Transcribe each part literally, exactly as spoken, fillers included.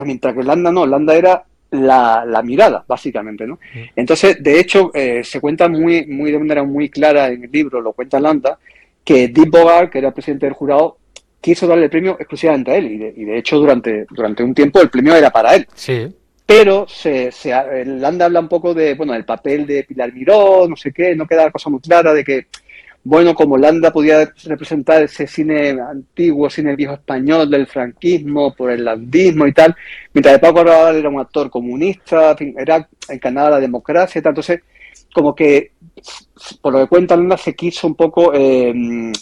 mientras que Landa no, Landa era la, la mirada, básicamente, ¿no? Entonces, de hecho, eh, se cuenta muy, muy de manera muy clara en el libro, lo cuenta Landa, que Deep Bogart, que era el presidente del jurado, quiso darle el premio exclusivamente a él, y de, y de hecho durante, durante un tiempo el premio era para él. Sí. Pero se, se, Landa habla un poco de, bueno, del papel de Pilar Miró, no sé qué, no queda la cosa muy clara de que, bueno, como Landa podía representar ese cine antiguo, cine viejo español del franquismo, por el landismo y tal, mientras que Paco Rabanne era un actor comunista, en fin, era encarnada la democracia y tal, entonces, como que, por lo que cuenta Landa, se quiso un poco eh,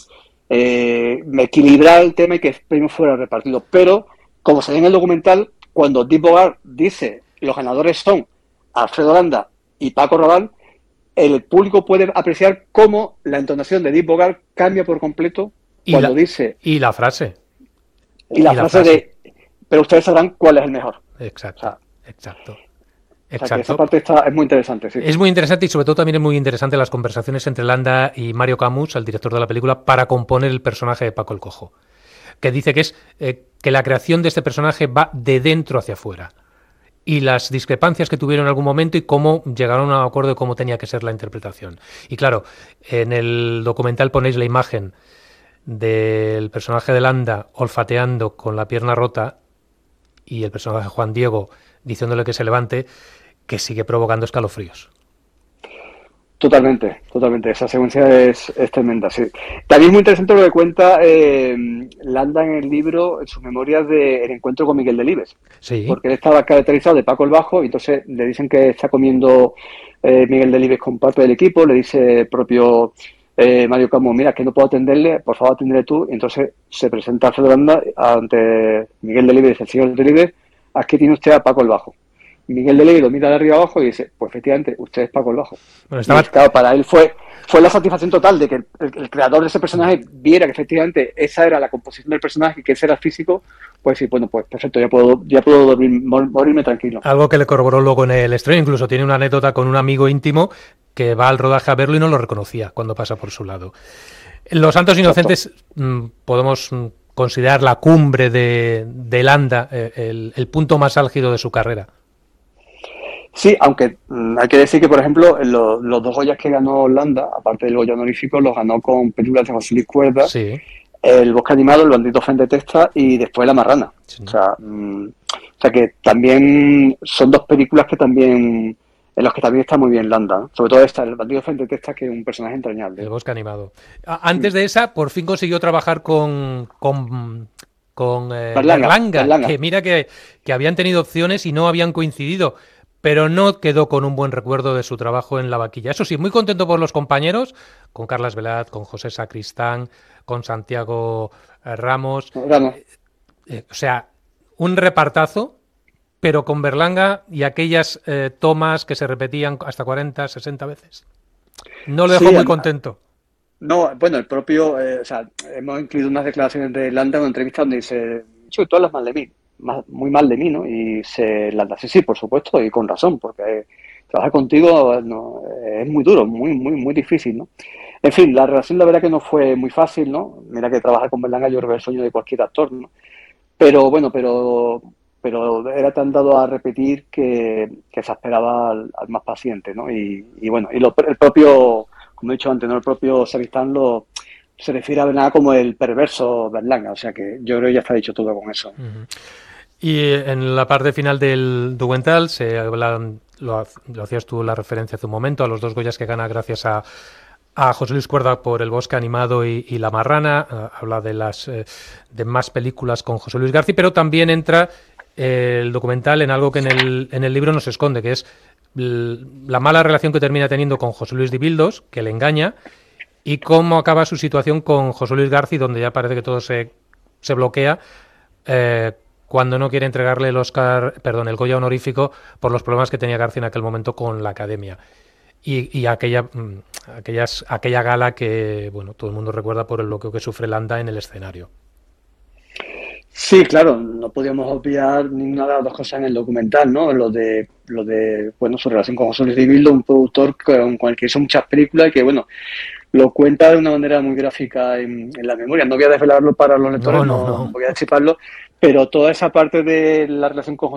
eh, equilibrar el tema y que el premio fuera repartido, pero, como se ve en el documental, cuando Deep Bogart dice los ganadores son Alfredo Landa y Paco Rabanne, el público puede apreciar cómo la entonación de Deep Bogart cambia por completo Y cuando la, dice, y la frase. y Y la la frase frase. de, pero ustedes sabrán cuál es el mejor. O Exacto, sea, exacto, o sea que esa exacto. parte está, es muy interesante, sí. Es muy interesante y sobre todo también es muy interesante las conversaciones entre Landa y Mario Camus, el director de la película, para componer el personaje de Paco el Cojo, que dice que es eh, que la creación de este personaje va de dentro hacia afuera y las discrepancias que tuvieron en algún momento y cómo llegaron a un acuerdo de cómo tenía que ser la interpretación. Y claro, en el documental ponéis la imagen del personaje de Landa olfateando con la pierna rota y el personaje de Juan Diego diciéndole que se levante, que sigue provocando escalofríos. Totalmente, totalmente. Esa secuencia es, es tremenda, sí. También es muy interesante lo que cuenta eh, Landa en el libro, en sus memorias del encuentro con Miguel Delibes, Sí. porque él estaba caracterizado de Paco el Bajo, y entonces le dicen que está comiendo eh, Miguel Delibes con parte del equipo, le dice el propio eh, Mario Camus, mira, que no puedo atenderle, por favor atiéndele tú, y entonces se presenta a Landa ante Miguel Delibes y dice, señor Delibes, aquí tiene usted a Paco el Bajo. Miguel Delibes lo mira de arriba abajo y dice, pues efectivamente, usted es Paco el Bajo. Bueno, Y estaba. claro, para él fue, fue la satisfacción total de que el, el, el creador de ese personaje viera que efectivamente esa era la composición del personaje y que ese era el físico, pues sí, bueno, pues perfecto, ya puedo, ya puedo dormir, morirme tranquilo. Algo que le corroboró luego en el estreno, incluso tiene una anécdota con un amigo íntimo que va al rodaje a verlo y no lo reconocía cuando pasa por su lado. Los Santos Exacto. Inocentes mmm, podemos mmm, considerar la cumbre de, de Landa, eh, el, el punto más álgido de su carrera. Sí, aunque mmm, hay que decir que, por ejemplo, los, los dos Goyas que ganó Landa, aparte del Goya honorífico, los ganó con películas de José Luis Cuerda, Sí, El Bosque Animado, El Bandito Frente Testa y después La Marrana. sí. O sea, mmm, o sea que también son dos películas que también en los que también está muy bien Landa, ¿no? Sobre todo esta, El Bandido Frente Testa, que es un personaje entrañable. El Bosque Animado. A- antes de esa, por fin consiguió trabajar con, con, con eh, Berlanga, Berlanga, Berlanga. que mira que, que habían tenido opciones y no habían coincidido, pero no quedó con un buen recuerdo de su trabajo en La Vaquilla. Eso sí, muy contento por los compañeros, con Carlas Velat, con José Sacristán, con Santiago eh, Ramos. Ramos. Eh, o sea, un repartazo, pero con Berlanga y aquellas eh, tomas que se repetían hasta cuarenta, sesenta veces. No lo dejó Sí, muy am- contento. no, bueno, el propio, eh, o sea, hemos incluido unas declaraciones de Landa en una entrevista donde dice, "Chico, tú hablas mal de mí, mal- muy mal de mí, ¿no?" Y se Landa, sí, sí, por supuesto, y con razón, porque eh, trabajar contigo no, eh, es muy duro, muy, muy, muy difícil, ¿no? En fin, la relación la verdad que no fue muy fácil, ¿no? Mira que trabajar con Berlanga yo creo que es el sueño de cualquier actor, ¿no? Pero bueno, pero, pero era tan dado a repetir que, que se esperaba al, al más paciente, ¿no? Y, y bueno, y lo, el propio, como he dicho antes, ¿no? El propio Sacristán lo, se refiere a Berlanga como el perverso Berlanga, o sea que yo creo que ya está dicho todo con eso. Uh -huh. Y en la parte final del documental se hablan, lo, lo hacías tú la referencia hace un momento, a los dos Goyas que gana gracias a, a José Luis Cuerda por El Bosque Animado y, y La Marrana. Uh, habla de las eh, de más películas con José Luis García, pero también entra eh, el documental en algo que en el, en el libro no se esconde, que es la mala relación que termina teniendo con José Luis de Bildos, que le engaña, y cómo acaba su situación con José Luis García, donde ya parece que todo se, se bloquea. Eh, cuando no quiere entregarle el Oscar, perdón, el Goya honorífico por los problemas que tenía García en aquel momento con la Academia. Y, y aquella, aquellas, aquella gala que, bueno, todo el mundo recuerda por el bloqueo que sufre Landa en el escenario. Sí, claro, no podíamos obviar ninguna de las dos cosas en el documental, ¿no? Lo de, lo de bueno, su relación con José Luis Dibildo, un productor con, con el que hizo muchas películas y que, bueno, lo cuenta de una manera muy gráfica en, en la memoria. No voy a desvelarlo para los lectores, No, no, no no. voy a disiparlo, pero toda esa parte de la relación con José